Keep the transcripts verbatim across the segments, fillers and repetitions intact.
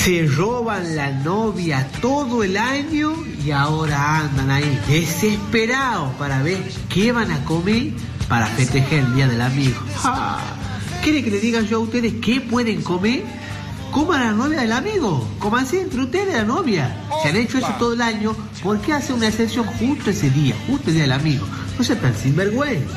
Se roban la novia todo el año y ahora andan ahí desesperados para ver qué van a comer para festejar el Día del Amigo. Ah, ¿quiere que le diga yo a ustedes qué pueden comer? Coman a la novia del amigo, comanse entre ustedes la novia. Si han hecho eso todo el año, ¿por qué hace una excepción justo ese día, justo el Día del Amigo? No sean tan sinvergüenza.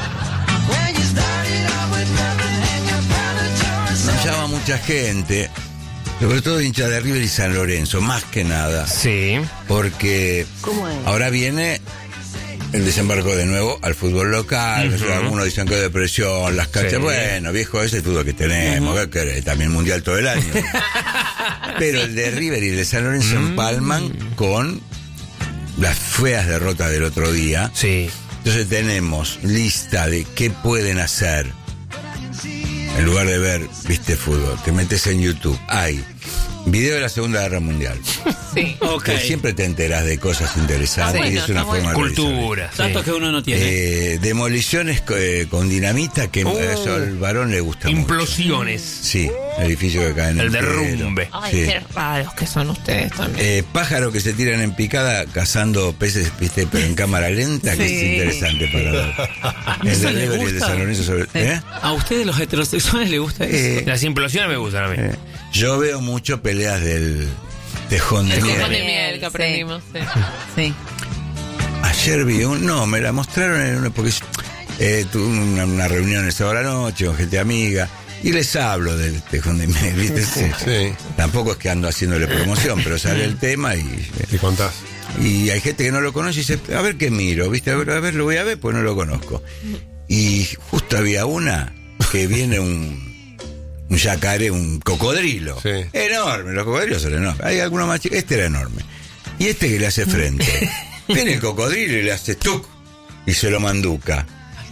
Nos llama mucha gente, sobre todo hincha de River y San Lorenzo, más que nada. Sí. Porque ahora viene el desembarco de nuevo al fútbol local. Uh-huh. Algunos dicen que depresión, las canchas. Sí. Bueno, viejo, ese es el fútbol que tenemos, uh-huh. que también mundial todo el año. Pero el de River y el de San Lorenzo uh-huh. empalman con las feas derrotas del otro día. Sí. Entonces tenemos lista de qué pueden hacer. En lugar de ver, viste, fútbol, te metes en YouTube, hay video de la Segunda Guerra Mundial. Sí. Okay. Que siempre te enteras de cosas interesantes, sí, y es una forma de cultura. Datos sí. que uno no tiene. Eh, demoliciones eh, con dinamita que oh. eso al varón le gusta Implosiones. mucho. Sí, edificio que caen en el derrumbe. Ay, sí. qué raros que son ustedes también. Eh, pájaros que se tiran en picada cazando peces, viste, pero en cámara lenta, sí. que es interesante para ver. El de River y el de San Lorenzo sobre... ¿Eh? ¿A ustedes los heterosexuales les gusta eso? Eh, Las implosiones me gustan a mí. Eh, yo veo mucho peleas del tejón de el miel. tejón de miel que aprendimos. Sí. sí. Ayer vi un... No, me la mostraron en una... Porque eh, tuve una, una reunión el sábado a la noche con gente amiga y les hablo del tejón de miel, ¿viste? Sí. Sí. Tampoco es que ando haciéndole promoción, pero sale el tema y... ¿Qué contás? Y hay gente que no lo conoce y dice, a ver qué miro, ¿viste? A ver, a ver, lo voy a ver, pues no lo conozco. Y justo había una que viene un... un yacaré, un cocodrilo. Sí. Enorme, los cocodrilos son enormes. Hay algunos más chicos. Este era enorme. Y este que le hace frente. Viene el cocodrilo y le hace tuc y se lo manduca.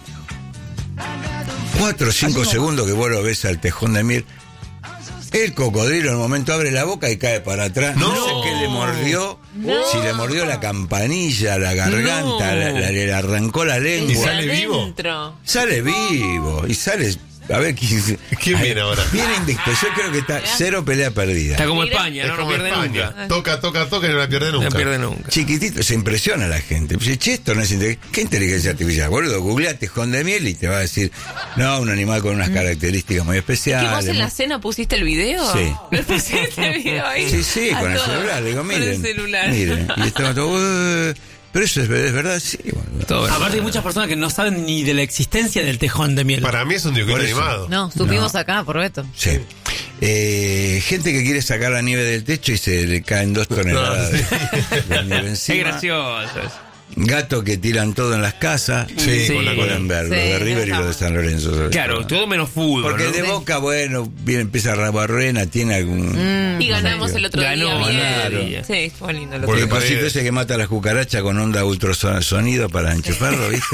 Cuatro o cinco segundos que vos lo ves al tejón de miel. El cocodrilo en un momento abre la boca y cae para atrás. No, no sé qué le mordió. No. Si le mordió la campanilla, la garganta, no. la, la, le arrancó la lengua. ¿Y sale vivo? Sale vivo. Y sale... A ver, ¿quién, ¿quién viene ahora? Viene invicto. Yo creo que está cero pelea perdida. Está como España, no, no pierde España. nunca. Toca, toca, toca y no la pierde nunca. No pierde nunca. Chiquitito, se impresiona a la gente. Pues, che, esto no es inteligencia. ¿Qué inteligencia artificial? Boludo, googlea tejón de miel y te va a decir, no, un animal con unas características muy especiales. ¿Qué vos en la cena pusiste el video? Sí. ¿Le pusiste el video ahí? Sí, sí, con el celular. Le digo, miren. Con el celular. Miren. Y estaba todo... Uh, pero eso es, es verdad, sí. Bueno, todo aparte hay muchas personas que no saben ni de la existencia del tejón de miel. Para mí es un dibujito animado. No, supimos no. acá, por Beto. Sí. Eh, gente que quiere sacar la nieve del techo y se le caen dos toneladas no, sí. de, de nieve encima. Es gracioso eso. Gatos que tiran todo en las casas. Sí, sí. con la pueden ver, sí, lo de River y lo de San Lorenzo. Claro, todo menos fútbol. Porque ¿no? de Boca, bueno, viene, empieza Rabarruena, tiene algún... Mm, y ganamos el otro ganó, día. Ganó. Sí, fue lindo el otro Porque día. el pasito ese que mata a las cucarachas con onda ultrasonido para enchufarlo, ¿viste?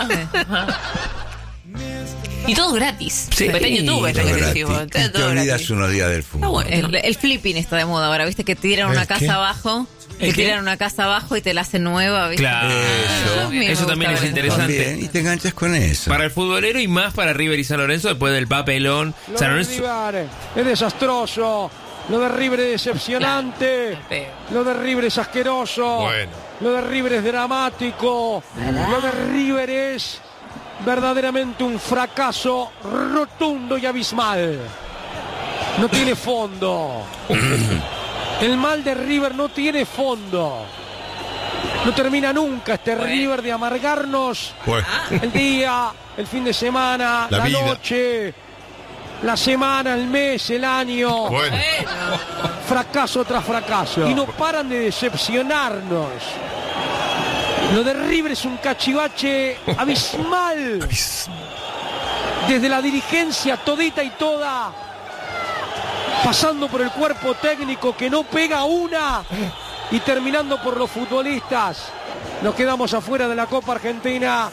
Y todo gratis. Sí. Está en YouTube, es lo que decimos. Y te olvidas unos días del fútbol. Bueno. El, el flipping está de moda ahora, ¿viste? Que tiran una casa ¿Qué? abajo... Que tiran una casa abajo y te la hacen nueva, ¿viste? Claro. Eso, eso también es interesante. También, y te enganchas con eso. Para el futbolero y más para River y San Lorenzo después del papelón. Lo San de Lorenzo... River es desastroso. Lo de River es decepcionante. Claro. Lo de River es asqueroso. Bueno. Lo de River es dramático. Lo de River es verdaderamente un fracaso rotundo y abismal. No tiene fondo. El mal de River no tiene fondo. No termina nunca este bueno. River de amargarnos bueno. el día, el fin de semana, la, la vida. noche, la semana, el mes, el año. Bueno. Fracaso tras fracaso. Y no paran de decepcionarnos. Lo de River es un cachivache abismal. Desde la dirigencia todita y toda, pasando por el cuerpo técnico que no pega una y terminando por los futbolistas. Nos quedamos afuera de la Copa Argentina.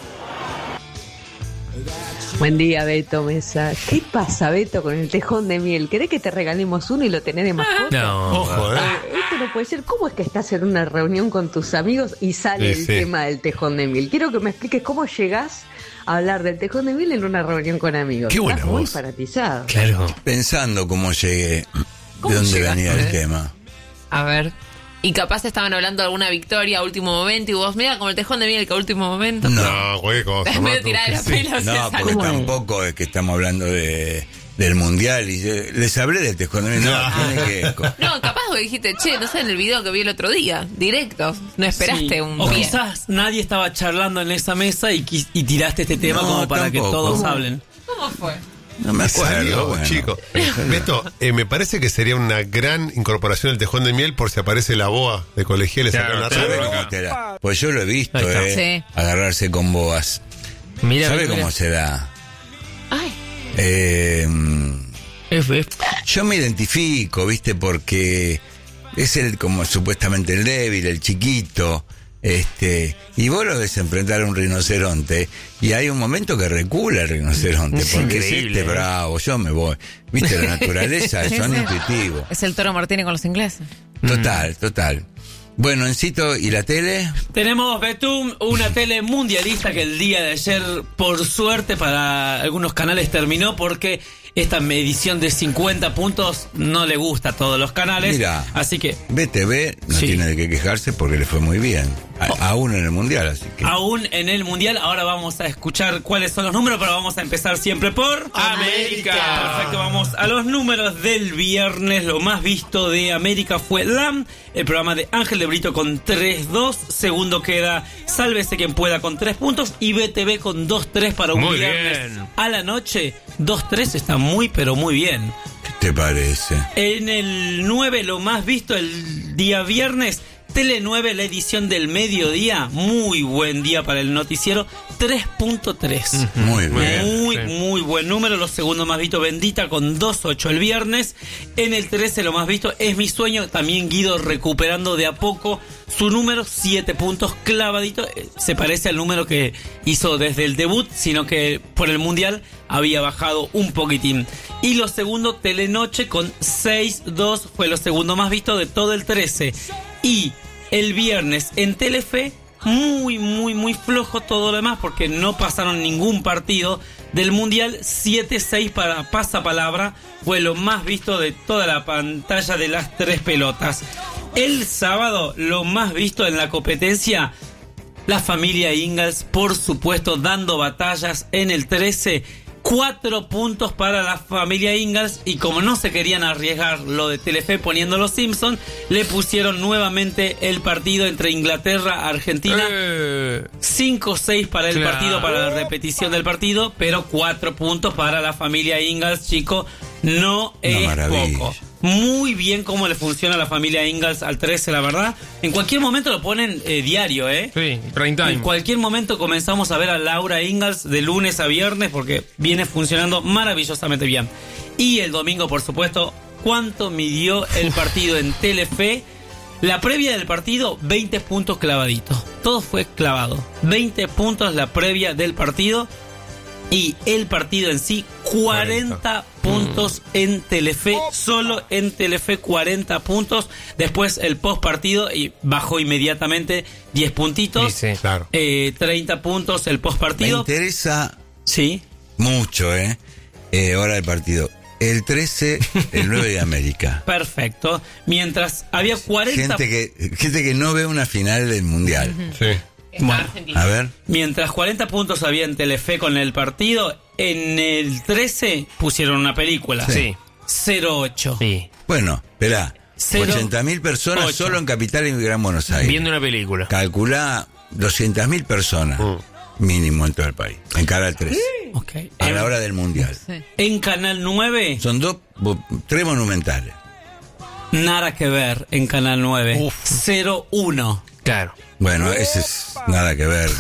Buen día, Beto Mesa. ¿Qué pasa, Beto, con el tejón de miel? ¿Querés que te regalemos uno y lo tenés de mascota? No. Ojo, ¿eh? Eh, esto no puede ser. ¿Cómo es que estás en una reunión con tus amigos y sale Sí, el sí. tema del tejón de miel? Quiero que me expliques cómo llegás a hablar del tejón de miel en una reunión con amigos. Qué buena Estás muy voz. fanatizado. Claro. Pensando cómo llegué, ¿De dónde llegaste? venía el tema? A ver. Y capaz estaban hablando de alguna victoria a último momento y vos, mira, como el tejón de miel que a último momento. No. No, cualquier cosa. Es medio Matu, tirada de la sí. pela. o sea, No, sale. porque tampoco es que estamos hablando de del mundial y yo- les hablé del tejón de miel. No, tiene que... No, capaz vos dijiste, che, no sé, en el video que vi el otro día, directo. No esperaste Sí. un O pie. quizás nadie estaba charlando en esa mesa y, quis- y tiraste este tema No, como para que tampoco. todos ¿Cómo? hablen. ¿Cómo fue? No me acuerdo, Salió, bueno. chico. Beto, eh, me parece que sería una gran incorporación del tejón de miel por si aparece la boa de colegial y le sacan Claro, la claro. red. ¿Sabe cómo te da? Pues yo lo he visto, Ahí está. eh, Sí. agarrarse con boas. Mira, ¿Sabe mira. cómo se da? Ay, Eh, F, F. yo me identifico, ¿viste? Porque es el como supuestamente el débil, el chiquito, este, y vos lo ves enfrentar a un rinoceronte y hay un momento que recula el rinoceronte Es porque es increíble, este ¿eh? bravo, yo me voy. ¿Viste? La naturaleza, Sí, son sí. intuitivos. es el Toro Martínez con los ingleses. Total, total. Bueno, Encito, ¿y la tele? Tenemos, Betum, una tele mundialista que el día de ayer, por suerte para algunos canales, terminó porque esta medición de cincuenta puntos no le gusta a todos los canales. Mira. Así que B T V no Sí. tiene de qué quejarse porque le fue muy bien. A- aún en el mundial, así que. aún en el mundial, ahora vamos a escuchar cuáles son los números, pero vamos a empezar siempre por América. Perfecto, vamos a los números del viernes. Lo más visto de América fue L A M, el programa de Ángel de Brito con tres dos. Segundo queda Sálvese quien pueda con tres puntos y B T V con dos tres para un Muy viernes bien. a la noche. dos tres está muy, pero muy bien. ¿Qué te parece? En el nueve, lo más visto el día viernes, Tele nueve, la edición del mediodía. Muy buen día para el noticiero, tres punto tres. Muy Muy bien. bien. Muy, Sí. muy buen número. Los segundos más vistos, Bendita con dos ocho el viernes. En el trece, lo más visto es Mi Sueño. También Guido recuperando de a poco su número, siete puntos clavadito. Eh, Se parece al número que hizo desde el debut, sino que por el mundial había bajado un poquitín. Y lo segundo, Telenoche con seis dos, fue lo segundo más visto de todo el trece. Y el viernes en Telefe, muy, muy, muy flojo todo lo demás porque no pasaron ningún partido del Mundial. siete seis para Pasapalabra, fue lo más visto de toda la pantalla de las tres pelotas. El sábado, lo más visto en la competencia, la familia Ingalls, por supuesto, dando batallas en el trece. Cuatro puntos para la familia Ingalls. Y como no se querían arriesgar lo de Telefe poniendo los Simpsons, le pusieron nuevamente el partido entre Inglaterra Argentina. Eh, cinco seis para el Claro. partido, para la repetición del partido, pero cuatro puntos para la familia Ingalls, chico. No es maravilla. poco. Muy bien cómo le funciona a la familia Ingalls al trece, la verdad. En cualquier momento lo ponen eh, diario, ¿eh? sí, prime time. En cualquier momento comenzamos a ver a Laura Ingalls de lunes a viernes porque viene funcionando maravillosamente bien. Y el domingo, por supuesto, ¿cuánto midió el partido en Telefe? La previa del partido, veinte puntos clavaditos. Todo fue clavado. veinte puntos la previa del partido. Y el partido en sí, cuarenta puntos en Telefe. Solo en Telefe, cuarenta puntos. Después el post partido y bajó inmediatamente diez puntitos. Sí, sí. Claro. Eh, treinta puntos el post Me partido. interesa Sí. mucho, ¿eh? eh hora del partido. El trece, el nueve de América. Perfecto. Mientras había cuarenta. Gente que, gente que no ve una final del mundial. Sí. Bueno, A ver. mientras cuarenta puntos había en Telefe con el partido, en el trece pusieron una película. Sí. cero ocho. Sí. Bueno, esperá. Cero, ochenta mil personas ocho. solo en Capital y Gran Buenos Aires. Viendo una película. Calculá doscientas mil personas mínimo en todo el país. En Canal trece. Ok. A En- la hora del mundial. En Canal nueve, Son dos, bo- tres monumentales. nada que ver en Canal nueve. Uf. cero uno. Claro. Bueno, ese es nada que ver.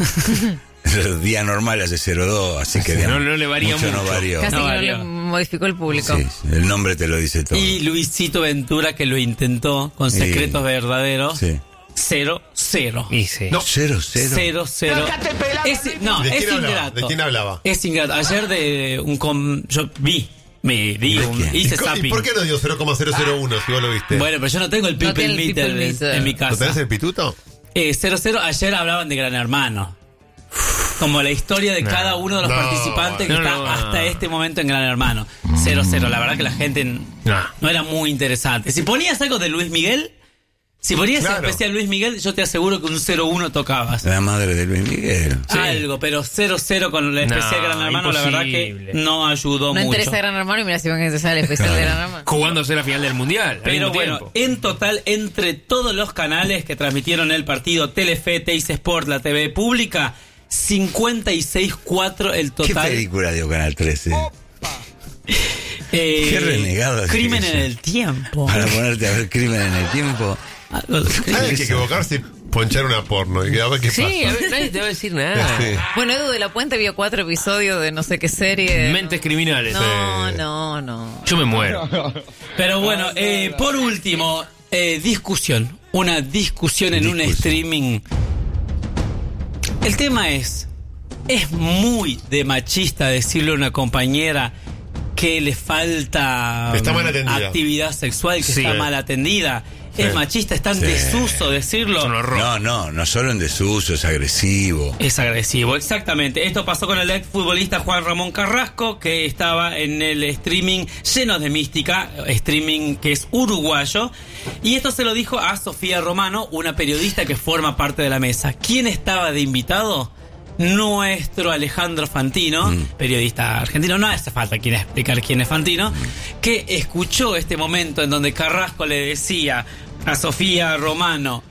El día normal hace cero dos, así que No, no le varía mucho. no mucho. varió. Casi No que no varió. le modificó el público. Sí, el nombre te lo dice todo. Y Luisito Ventura, que lo intentó con Sí. Secretos Verdaderos. Sí. cero cero. Y sí. No. Cero, cero. cero cero. Es, no, ¿De es quién hablaba? ingrato. ¿De quién hablaba? Es ingrato. Ayer de un com- yo vi, me di ¿De un, quién? hice ¿Y co- ¿Y zapping. por qué no dio cero coma cero cero uno si vos lo viste? Bueno, pero yo no tengo el No people tiene el meter people en, meter. en mi ¿No casa. tenés el pituto? Eh, cero cero, ayer hablaban de Gran Hermano. como la historia de No. cada uno de los No. participantes que No, está no. hasta este momento en Gran Hermano. cero cero, la verdad que la gente n- No. no era muy interesante. Si ponías algo de Luis Miguel, si ponías Claro. el especial Luis Miguel, yo te aseguro que un cero uno tocabas. La madre de Luis Miguel. Algo, pero cero cero con el especial No, Gran Hermano, la verdad que imposible. no ayudó No mucho. interesa Gran Hermano y mira si van a interesar el especial de Gran Hermano. Jugándose la final del mundial. al Pero mismo bueno, tiempo. en total, entre todos los canales que transmitieron el partido, Telefe, Teis Sport, la T V pública, cincuenta y seis cuatro el ¿Qué total. película dio Canal trece? Eh, Qué renegado es Crimen eso. en el tiempo. Para ponerte a ver Crimen en el Tiempo. Algo de- Hay que equivocarse y ponchar una porno. Y a ver qué Sí, pasa. a ver, Nadie te va a decir nada. Sí. Bueno, Edu de la Puente vio cuatro episodios de no sé qué serie. Mentes criminales. No, Sí. no, no. Yo me muero. Pero bueno, eh, por último, eh, discusión. Una discusión en un Discusión. streaming. El tema es, es muy de machista decirle a una compañera que le falta Está mal mm, atendida. actividad sexual, que Sí. está mal atendida. Sí. Es machista, está en Sí. desuso decirlo. Es un horror. No, no, no solo en desuso, es agresivo. Es agresivo, exactamente. Esto pasó con el exfutbolista Juan Ramón Carrasco, que estaba en el streaming lleno de mística, streaming que es uruguayo, y esto se lo dijo a Sofía Romano, una periodista que forma parte de la mesa. ¿Quién estaba de invitado? Nuestro Alejandro Fantino, Mm. periodista argentino, no hace falta quien explicar quién es Fantino, que escuchó este momento en donde Carrasco le decía a Sofía Romano,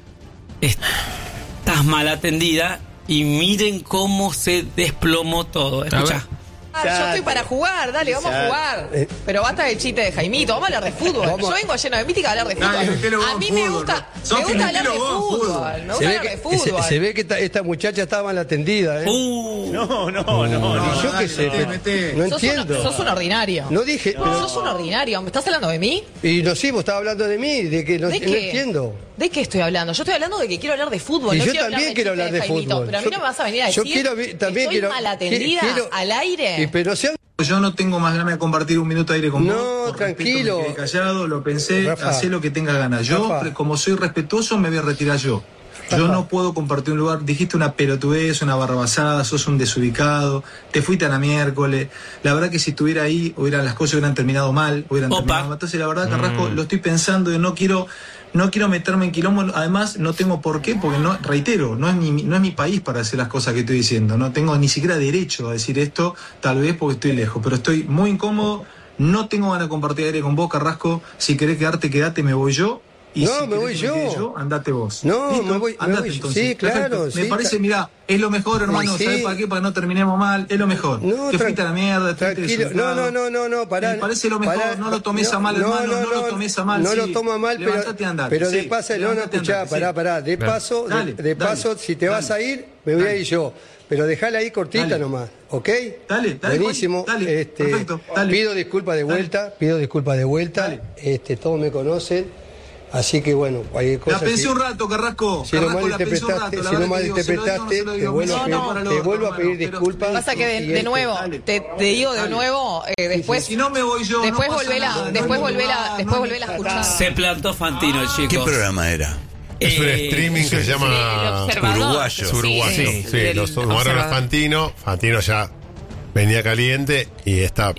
estás mal atendida, y miren cómo se desplomó todo. Escucha. Ah, yo estoy para jugar, dale, vamos a jugar. Pero basta del chiste de Jaimito, vamos a hablar de fútbol. Yo vengo lleno de mística a hablar de fútbol. A mí me gusta, me gusta hablar de fútbol. Me gusta hablar de fútbol. Se ve que esta, esta muchacha está mal atendida, ¿eh? Uh, No, no, no, no. Yo qué sé, pero no Sos, entiendo. un, sos un ordinario. No dije, pero- Sos un ordinario. ¿Me estás hablando de mí? Y no, sí, vos estabas hablando de mí, de que no, ¿De no qué? entiendo. ¿De qué estoy hablando? Yo estoy hablando de que quiero hablar de fútbol. Y no yo quiero también hablar quiero chiste hablar de Jaimito, fútbol. Pero a mí Yo- no me vas a venir a yo decir quiero vi- también que estoy quiero- mal atendida qui- quiero- al aire. Y, pero sean- Yo no tengo más ganas de compartir un minuto de aire con No, vos. Por tranquilo. respeto, me quedé callado, lo pensé, Rafa. hacé lo que tenga ganas. Yo, Rafa. pre- como soy respetuoso, me voy a retirar yo. Yo Rafa. no puedo compartir un lugar. Dijiste una pelotudez, una barrabasada, sos un desubicado, te fuiste a la miércoles. La verdad que si estuviera ahí, hubieran, las cosas hubieran terminado mal, hubieran Opa. terminado mal. Entonces, la verdad, Carrasco, Mm. lo estoy pensando y no quiero... No quiero meterme en quilombo, además no tengo por qué, porque no, reitero, no es mi, no es mi país para hacer las cosas que estoy diciendo, no tengo ni siquiera derecho a decir esto, tal vez porque estoy lejos, pero estoy muy incómodo, no tengo ganas de compartir aire con vos, Carrasco, si querés quedarte, quedate, me voy yo. Y No, si me querés voy que yo. quede yo, andate vos. No, ¿Listo? me voy- me Andate voy yo. entonces. Sí, claro, Perfecto. Me sí, parece, ca- mirá, es lo mejor, hermano, Sí. ¿sabés para qué? Para que no terminemos mal, es lo mejor. No, te tran- fuiste a la mierda, te fuiste tranquilo. No, desubicado. no, no, no, no, pará. Me parece lo mejor, pará. no lo tomes a mal, hermano, no lo tomes a mal, No sí. lo toma mal, pero, Levantate y andate, pero de sí. paso, no, no, Levantate y escuchá, andate, pará, sí. pará. De Claro. paso, de- Dale, de, paso, dale, si te vas dale. a ir, me voy a Dale. ir yo. Pero dejala ahí cortita Dale. nomás, ¿ok? Dale, dale, Buenísimo. Juan, dale, este, perfecto, dale. Pido disculpas de Dale. vuelta, pido disculpas de vuelta. Dale. Este, todos me conocen. Así que bueno, cualquier cosa. La pensé si- un rato, Carrasco. Si no Carrasco, la pensé un malinterpretaste, rato, la si no verdad que digo, se lo digo, no malinterpretaste, se lo te digo, vuelvo a no, pedir, no, para el te otro, vuelvo a hermano, pedir pero- disculpas. Pasa que de, Y de este- nuevo, dale. te, te digo de Dale. nuevo, eh, después, Si no me voy yo, después no pasa volvela, nada, no después hay volvela, lugar, después no volvela a escuchar. Se plantó Fantino, chicos. ¿Qué programa era? Es un Eh, streaming que se El llama observador. Uruguayo. Es uruguayo. Sí, Sí, del los tomaron a observador. Fantino. Fantino ya venía caliente y está.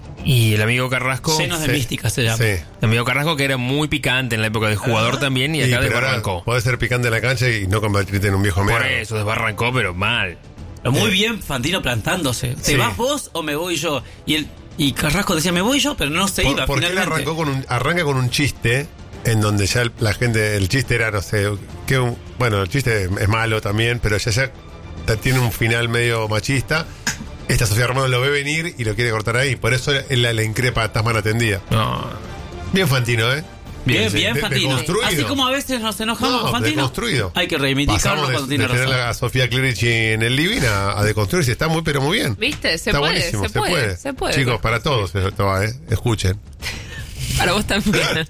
Y el amigo Carrasco. Llenos de Sí, mística se llama. Sí. El amigo Carrasco que era muy picante en la época de jugador también y Y, acá pero ahora desbarrancó. podés ser picante en la cancha y no convertirte en un viejo Por mero. eso desbarrancó, pero mal. Pero muy bien Fantino plantándose. ¿Te Sí. vas vos o me voy yo? Y el y Carrasco decía, me voy yo, pero no se Por- iba porque él finalmente. arrancó con un, arranca con un chiste en donde ya el- la gente, el chiste era, no sé, que un- bueno, el chiste es malo también, pero ya, ya ta- tiene un final medio machista. Esta Sofía Romano lo ve venir y lo quiere cortar ahí. Por eso él la, la increpa, estás mal atendida. No. Bien Fantino, ¿eh? Bien, Sí, bien, de- Fantino. deconstruido. Así como a veces nos enojamos No, con Fantino. deconstruido. Hay que reivindicarlo Pasamos de, cuando tiene de tener razón. a Sofía Clerici en el living a, a deconstruirse. Está muy, pero muy bien. ¿Viste? Se Está puede, buenísimo, se puede, se puede. Chicos, para todos esto va, ¿eh? Escuchen. Para vos también.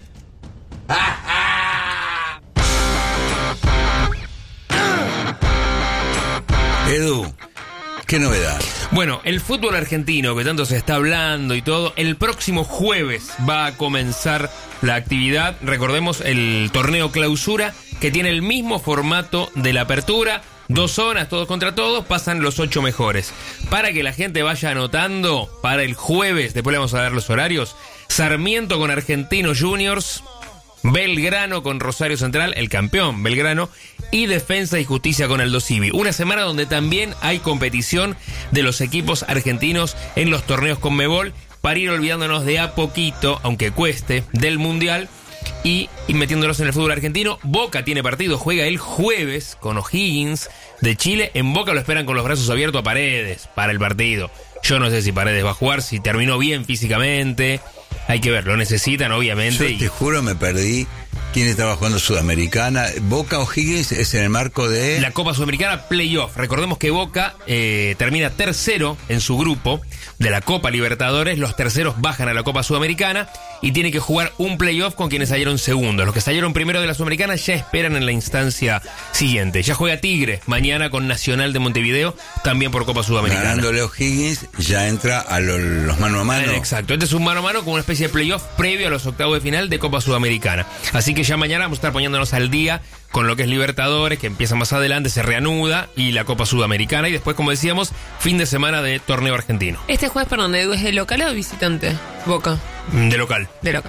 Edu, ¿qué novedad? Bueno, el fútbol argentino que tanto se está hablando y todo, el próximo jueves va a comenzar la actividad. Recordemos el torneo clausura que tiene el mismo formato de la apertura. Dos zonas, todos contra todos, pasan los ocho mejores. Para que la gente vaya anotando, para el jueves, después le vamos a dar los horarios, Sarmiento con Argentinos Juniors, Belgrano con Rosario Central, el campeón Belgrano, y Defensa y Justicia con Aldo Civi. Una semana donde también hay competición de los equipos argentinos en los torneos Conmebol, para ir olvidándonos de a poquito, aunque cueste, del Mundial y, y metiéndonos en el fútbol argentino. Boca tiene partido, juega el jueves con O'Higgins de Chile. En Boca lo esperan con los brazos abiertos a Paredes para el partido. Yo no sé si Paredes va a jugar, si terminó bien físicamente. Hay que ver, lo necesitan obviamente. Yo te y... juro, me perdí quién estaba jugando Sudamericana. Boca O'Higgins es en el marco de... la Copa Sudamericana Playoff. Recordemos que Boca eh, termina tercero en su grupo de la Copa Libertadores. Los terceros bajan a la Copa Sudamericana y tiene que jugar un playoff con quienes salieron segundos. Los que salieron primero de la Sudamericana ya esperan en la instancia siguiente. Ya juega Tigre mañana con Nacional de Montevideo, también por Copa Sudamericana. Ganándole O'Higgins ya entra a lo, los mano a mano. Exacto, este es un mano a mano con una especie de playoff previo a los octavos de final de Copa Sudamericana. Así que ya mañana vamos a estar poniéndonos al día con lo que es Libertadores, que empieza más adelante, se reanuda, y la Copa Sudamericana, y después, como decíamos, fin de semana de torneo argentino. Este jueves, perdón, ¿es de local o de visitante? Boca. De local. De local.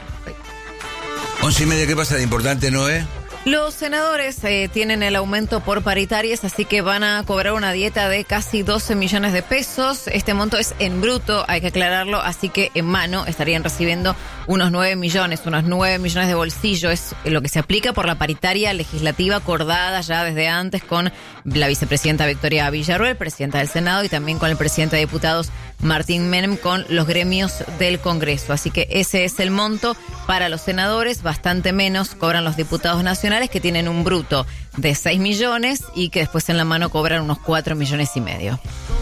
Once y media, ¿qué pasa de importante, Noé? Los senadores eh, tienen el aumento por paritarias, así que van a cobrar una dieta de casi doce millones de pesos. Este monto es en bruto, hay que aclararlo, así que en mano estarían recibiendo unos nueve millones, unos nueve millones de bolsillo. Es lo que se aplica por la paritaria legislativa acordada ya desde antes con la vicepresidenta Victoria Villarruel, presidenta del Senado, y también con el presidente de diputados Martín Menem, con los gremios del Congreso. Así que ese es el monto para los senadores, bastante menos cobran los diputados nacionales, que tienen un bruto de seis millones y que después en la mano cobran unos cuatro millones y medio.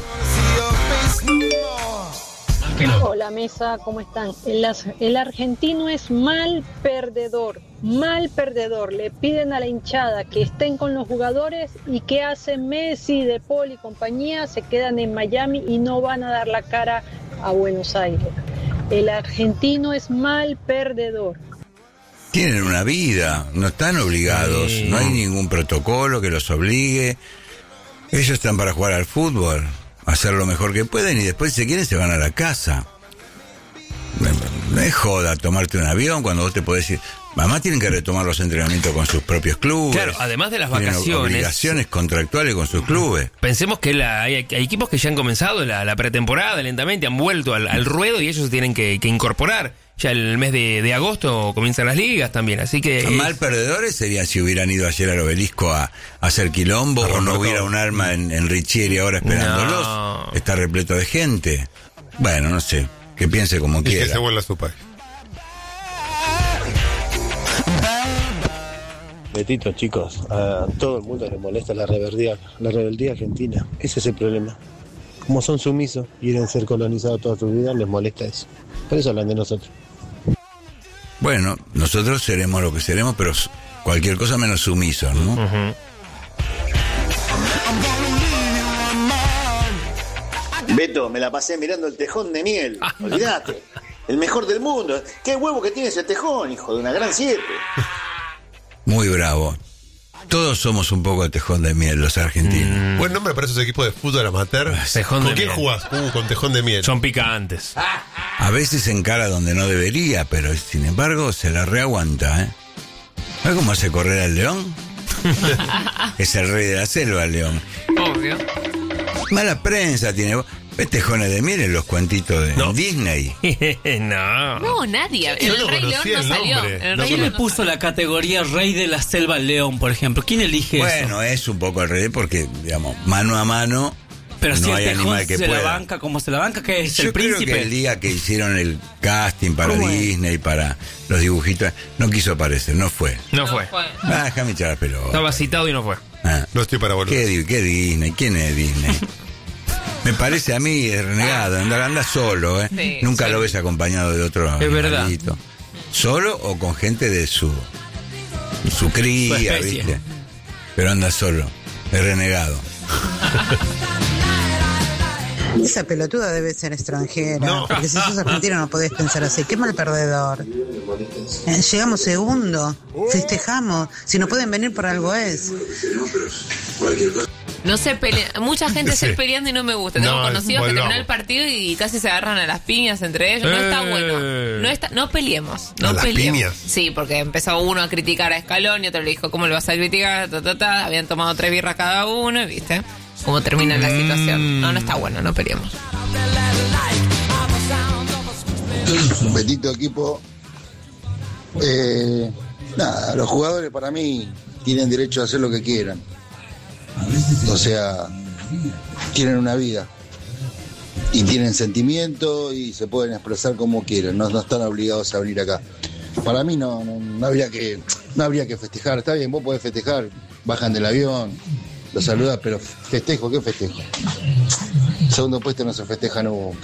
Hola mesa, ¿cómo están? El, el argentino es mal perdedor, mal perdedor. Le piden a la hinchada que estén con los jugadores, y ¿qué hacen Messi, De Paul y compañía? Se quedan en Miami y no van a dar la cara a Buenos Aires. El argentino es mal perdedor. Tienen una vida, no están obligados, sí. No hay ningún protocolo que los obligue. Ellos están para jugar al fútbol, hacer lo mejor que pueden, y después, si quieren, se van a la casa. No es joda tomarte un avión cuando vos te podés ir. Mamá, tienen que retomar los entrenamientos con sus propios clubes. Claro, además de las tienen vacaciones. Obligaciones contractuales con sus clubes. Pensemos que la, hay, hay equipos que ya han comenzado la, la pretemporada lentamente, han vuelto al, al ruedo, y ellos se tienen que, que incorporar. Ya el mes de, de agosto comienzan las ligas también, así que... Mal es... perdedores serían si hubieran ido ayer al Obelisco a, a hacer quilombo, o no hubiera un arma en, en Richieri ahora esperándolos. No. Está repleto de gente. Bueno, no sé, que piense como y quiera. Que se vuelva a su país. Betito, chicos, a todo el mundo le molesta la rebeldía, la rebeldía argentina. Ese es el problema. Como son sumisos, quieren ser colonizados toda su vida, les molesta eso. Por eso hablan de nosotros. Bueno, nosotros seremos lo que seremos, pero cualquier cosa menos sumisos, ¿no? Uh-huh. Beto, me la pasé mirando el tejón de miel. Olvídate. El mejor del mundo. Qué huevo que tiene ese tejón, hijo de una gran siete. Muy bravo. Todos somos un poco de tejón de miel, los argentinos. Mm. Buen nombre para esos equipos de fútbol amateur. Tejón ¿Con de quién miel. jugás? Uh, con tejón de miel. Son picantes. A veces encara donde no debería, pero sin embargo se la reaguanta, ¿eh? ¿Sabes cómo hace correr al león? Es el rey de la selva, el león. Obvio. Mala prensa tiene. ¿Ves tejones de miel en los cuentitos de no. Disney? No. No, nadie. Yo El no Rey León no el salió. nombre. El No, Rey ¿Quién León le puso la categoría Rey de la Selva al León, por ejemplo? ¿Quién elige bueno, eso? Bueno, es un poco el rey porque, digamos, mano a mano. Pero no si hay el tejón animal que se pueda. la banca como se la banca, que es Yo el creo príncipe. que el día que hicieron el casting para Disney, para los dibujitos, no quiso aparecer, no fue. No fue. Ah, déjame echar la pelota. Estaba citado y no fue. Ah. No estoy para volver. ¿Qué, ¿Qué Disney? ¿Quién es Disney? Me parece a mí es renegado, anda, anda solo, ¿eh? Sí, Nunca sí. lo ves acompañado de otro es animalito. Verdad. Solo o con gente de su su cría, su ¿viste? Pero anda solo, es renegado. Esa pelotuda debe ser extranjera, no. Porque si sos argentino no podés pensar así. Qué mal perdedor. Eh, llegamos segundo, festejamos. Si no pueden venir por algo es. No se pelea. Mucha gente Sí. se peleando y no me gusta. Tengo No, conocidos que volvamos. terminan el partido y casi se agarran a las piñas entre ellos. No está Eh. bueno. No está, no peleemos. No ¿A las peleemos. piñas? Sí, porque empezó uno a criticar a Scaloni, otro le dijo, ¿cómo le vas a criticar? Ta, ta, ta. Habían tomado tres birras cada uno, y ¿viste? Cómo termina la situación. No, no está bueno, no peleemos. Betito equipo. Eh, nada, los jugadores para mí tienen derecho a hacer lo que quieran. O sea, tienen una vida y tienen sentimiento y se pueden expresar como quieran. No, no están obligados a venir acá. Para mí no, no, no habría que no habría que festejar. Está bien, vos podés festejar, bajan del avión, los saludás, pero festejo, ¿qué festejo? Segundo puesto no se festeja nunca.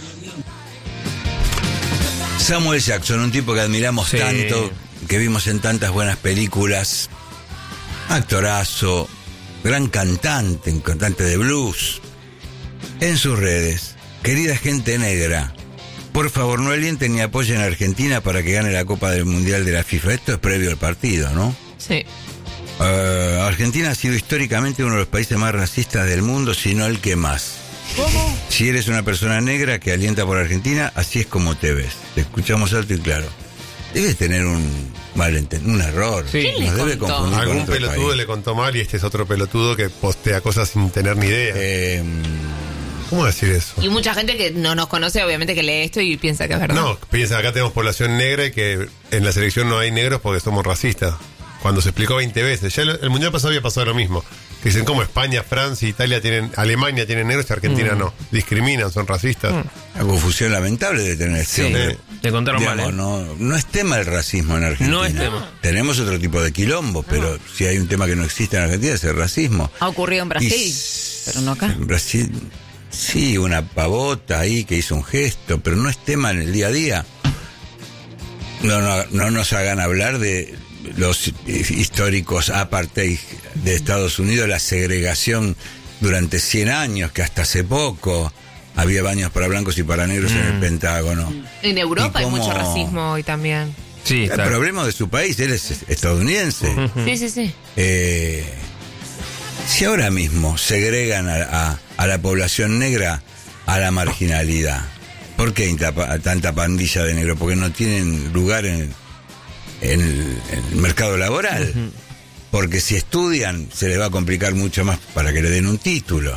Samuel Jackson, un tipo que admiramos Sí. tanto, que vimos en tantas buenas películas, actorazo, gran cantante, un cantante de blues. En sus redes, querida gente negra, por favor no alienten ni apoyen a Argentina para que gane la Copa del Mundial de la FIFA. Esto es previo al partido, ¿no? Sí. Uh, Argentina ha sido históricamente uno de los países más racistas del mundo, si no el que más. ¿Cómo? Si eres una persona negra que alienta por Argentina, así es como te ves. Te escuchamos alto y claro. Debes tener un malenten- un error. Sí. ¿Quién le Nos debe contó? confundir con Algún otro pelotudo país. le contó mal y este es otro pelotudo que postea cosas sin tener ni idea. Eh, ¿Cómo decir eso? Y mucha gente que no nos conoce, obviamente, que lee esto y piensa que es verdad. No, piensa, acá tenemos población negra y que en la selección no hay negros porque somos racistas. Cuando se explicó veinte veces. Ya el, el mundial pasado había pasado lo mismo. Que dicen como España, Francia, Italia tienen, Alemania tienen negros y Argentina Mm. no. Discriminan, son racistas. Una confusión lamentable de tener este Sí, hombre. le contaron mal, Digamos, ¿eh? no, no es tema el racismo en Argentina. No es tema. Tenemos otro tipo de quilombo, pero si hay un tema que no existe en Argentina es el racismo. Ha ocurrido en Brasil, Y- pero no acá. En Brasil, sí, una pavota ahí que hizo un gesto, pero no es tema en el día a día. No, no, no nos hagan hablar de los históricos apartheid de Estados Unidos, la segregación durante cien años, que hasta hace poco había baños para blancos y para negros en el Pentágono. En Europa ¿Y hay cómo? mucho racismo hoy también. Sí, El claro. problema de su país, él es estadounidense. Sí, sí, sí. Eh, si ahora mismo segregan a, a- a la población negra a la marginalidad, ¿por qué hay tapa- tanta pandilla de negros? Porque no tienen lugar en, en el, en el mercado laboral. Porque si estudian se les va a complicar mucho más para que le den un título.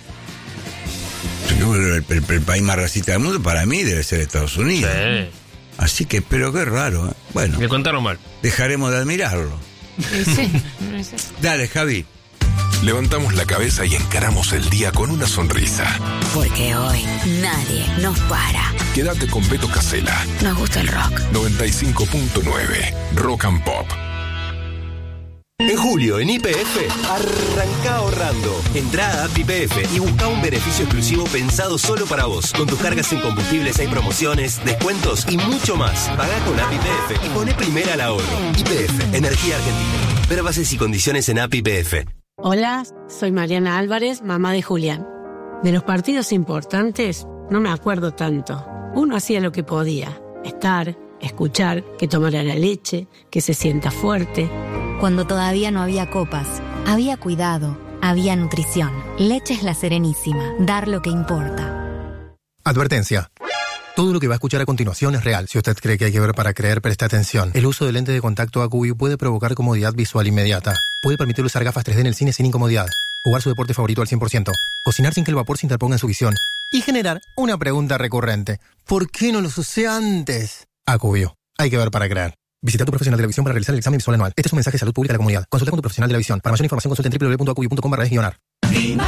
Yo creo que El, el- el país más racista del mundo para mí debe ser Estados Unidos. Sí. Así que, pero qué raro. ¿eh? Bueno, Le contaron mal. dejaremos de admirarlo. Sí, sí. Dale, Javi. Levantamos la cabeza y encaramos el día con una sonrisa. Porque hoy nadie nos para. Quédate con Beto Casella. Nos gusta el rock. noventa y cinco punto nueve Rock and Pop. En julio, en Y P F, arranca ahorrando. Entrá a app Y P F y busca un beneficio exclusivo pensado solo para vos. Con tus cargas en combustibles hay promociones, descuentos y mucho más. Pagá con app Y P F y poné primera al ahorro. Y P F, Energía Argentina. Ver bases y condiciones en app Y P F. Hola, soy Mariana Álvarez, mamá de Julián. De los partidos importantes no me acuerdo tanto. Uno hacía lo que podía. Estar, escuchar, que tomara la leche, que se sienta fuerte. Cuando todavía no había copas, había cuidado, había nutrición. Leche es La Serenísima, dar lo que importa. Advertencia. Todo lo que va a escuchar a continuación es real. Si usted cree que hay que ver para creer, preste atención. El uso de lente de contacto AcuView puede provocar comodidad visual inmediata. Puede permitir usar gafas tres D en el cine sin incomodidad. Jugar su deporte favorito al cien por ciento. Cocinar sin que el vapor se interponga en su visión. Y generar una pregunta recurrente. ¿Por qué no los usé antes? AcuView. Hay que ver para creer. Visita a tu profesional de la visión para realizar el examen visual anual. Este es un mensaje de salud pública a la comunidad. Consulta con tu profesional de la visión. Para mayor información consulta en doble u doble u doble u punto acuview punto com barra es guionar.